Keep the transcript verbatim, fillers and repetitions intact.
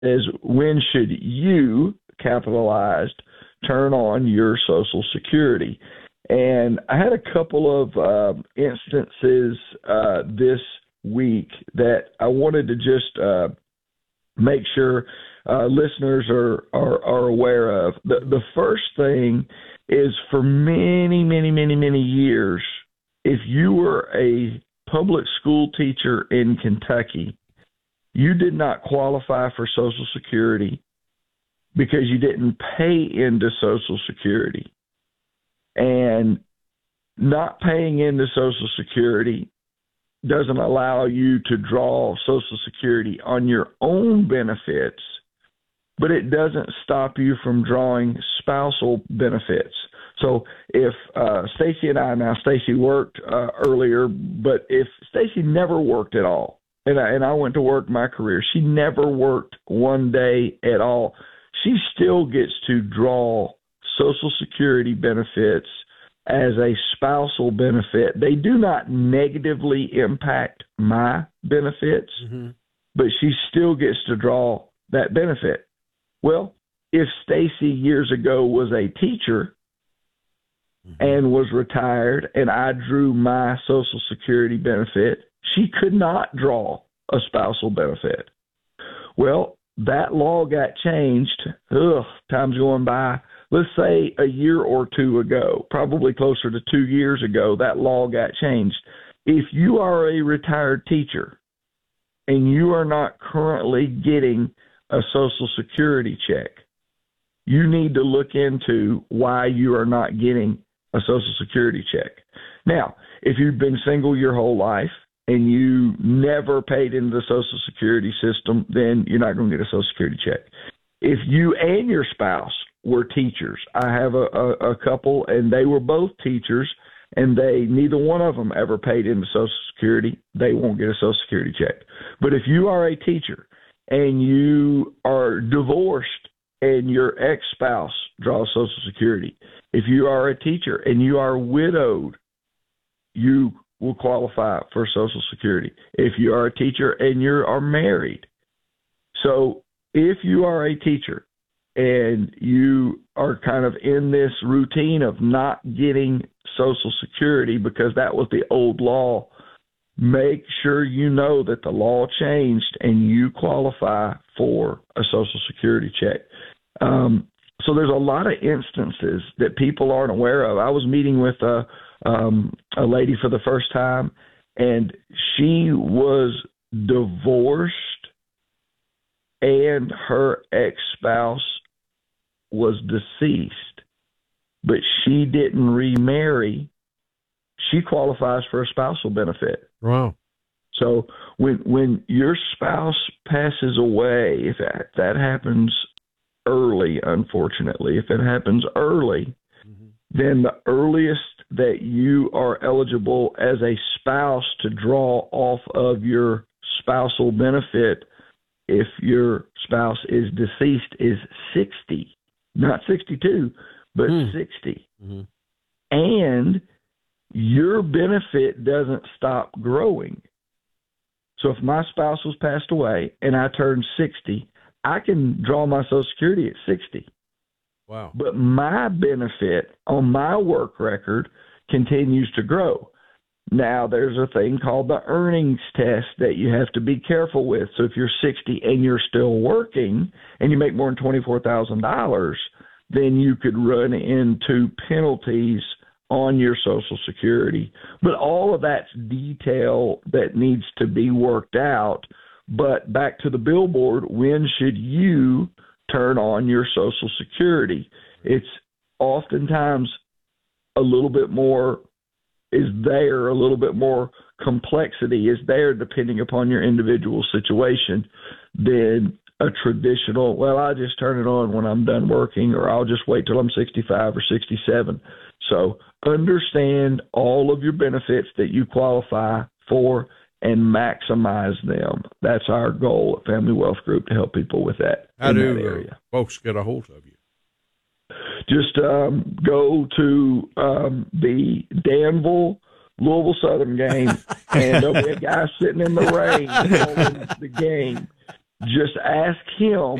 is when should you, capitalized, turn on your Social Security? And I had a couple of uh, instances uh, this week that I wanted to just uh, make sure uh, listeners are, are, are aware of. The, the first thing is, for many, many, many, many years, if you were a public school teacher in Kentucky, you did not qualify for Social Security because you didn't pay into Social Security. And not paying into Social Security doesn't allow you to draw Social Security on your own benefits, but it doesn't stop you from drawing spousal benefits. So if uh, Stacy and I, now Stacy worked uh, earlier, but if Stacy never worked at all, and I, and I went to work my career, she never worked one day at all, she still gets to draw Social Security benefits as a spousal benefit. They do not negatively impact my benefits, mm-hmm. but she still gets to draw that benefit. Well, if Stacy years ago was a teacher mm-hmm. and was retired and I drew my Social Security benefit, she could not draw a spousal benefit. Well, that law got changed. Ugh, time's going by. Let's say a year or two ago, probably closer to two years ago, that law got changed. If you are a retired teacher and you are not currently getting a Social Security check, you need to look into why you are not getting a Social Security check. Now, if you've been single your whole life and you never paid into the Social Security system, then you're not going to get a Social Security check. If you and your spouse were teachers, I have a, a, a couple, and they were both teachers, and they neither one of them ever paid into Social Security, they won't get a Social Security check. But if you are a teacher and you are divorced and your ex-spouse draws Social Security, if you are a teacher and you are widowed, you will qualify for Social Security. If you are a teacher and you are married. So if you are a teacher and you are kind of in this routine of not getting Social Security because that was the old law, make sure you know that the law changed and you qualify for a Social Security check. Um, so there's a lot of instances that people aren't aware of. I was meeting with a, um, a lady for the first time, and she was divorced and her ex-spouse was deceased, but she didn't remarry. She qualifies for a spousal benefit. Wow. So when when your spouse passes away, if that, that happens early, unfortunately, if it happens early, mm-hmm. then the earliest that you are eligible as a spouse to draw off of your spousal benefit if your spouse is deceased is sixty, not sixty-two, but mm. sixty. Mm-hmm. And your benefit doesn't stop growing. So if my spouse was passed away and I turned sixty, I can draw my Social Security at sixty. Wow. But my benefit on my work record continues to grow. Now, there's a thing called the earnings test that you have to be careful with. So if you're sixty and you're still working and you make more than twenty-four thousand dollars, then you could run into penalties on your Social Security. But all of that's detail that needs to be worked out. But back to the billboard, when should you turn on your Social Security? It's oftentimes a little bit more is there, a little bit more complexity is there depending upon your individual situation than a traditional, well, I just turn it on when I'm done working, or I'll just wait till I'm sixty-five or sixty-seven. So understand all of your benefits that you qualify for and maximize them. That's our goal at Family Wealth Group, to help people with that. How do that area. Uh, folks get a hold of you? Just um, go to um, the Danville Louisville Southern game, and there'll be a guy sitting in the rain calling the game. just ask him